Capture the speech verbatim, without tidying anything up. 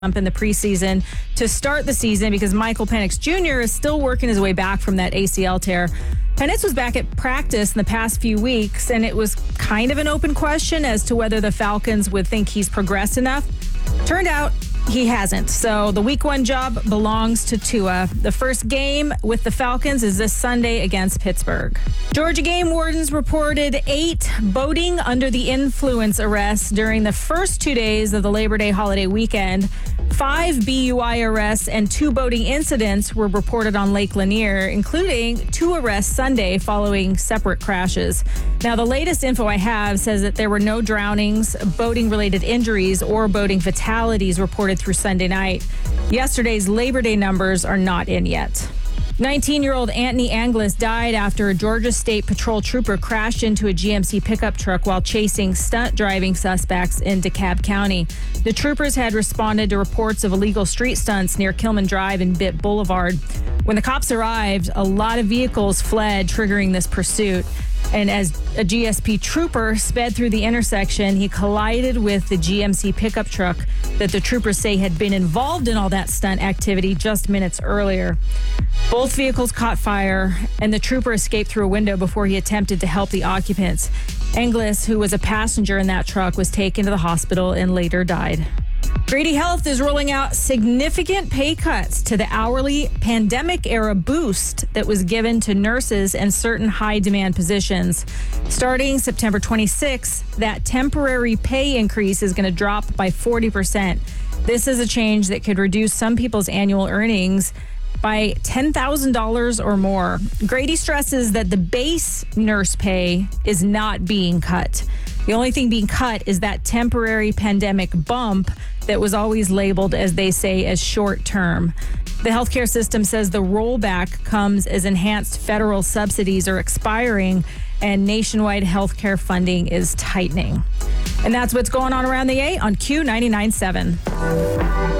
Up in the preseason to start the season because Michael Penix Junior is still working his way back from that A C L tear. Penix was back at practice in the past few weeks, and it was kind of an open question as to whether the Falcons would think he's progressed enough. Turned out he hasn't. So the week one job belongs to Tua. The first game with the Falcons is this Sunday against Pittsburgh. Georgia game wardens reported eight boating under the influence arrests during the first two days of the Labor Day holiday weekend. Five B U I arrests and two boating incidents were reported on Lake Lanier, including two arrests Sunday following separate crashes. Now, the latest info I have says that there were no drownings, boating-related injuries, or boating fatalities reported through Sunday night. Yesterday's Labor Day numbers are not in yet. nineteen-year-old Anthony Anglis died after a Georgia State Patrol trooper crashed into a G M C pickup truck while chasing stunt driving suspects in DeKalb County. The troopers had responded to reports of illegal street stunts near Kilman Drive and Bitt Boulevard. When the cops arrived, a lot of vehicles fled, triggering this pursuit. And as a G S P trooper sped through the intersection, he collided with the G M C pickup truck that the troopers say had been involved in all that stunt activity just minutes earlier. Both vehicles caught fire, and the trooper escaped through a window before he attempted to help the occupants. Anglis, who was a passenger in that truck, was taken to the hospital and later died. Grady Health is rolling out significant pay cuts to the hourly pandemic-era boost that was given to nurses and certain high-demand positions. Starting September twenty-sixth, that temporary pay increase is going to drop by forty percent. This is a change that could reduce some people's annual earnings by ten thousand dollars or more. Grady stresses that the base nurse pay is not being cut. The only thing being cut is that temporary pandemic bump that was always labeled, as they say, as short term. The healthcare system says the rollback comes as enhanced federal subsidies are expiring and nationwide healthcare funding is tightening. And that's what's going on around the A on Q ninety-nine point seven.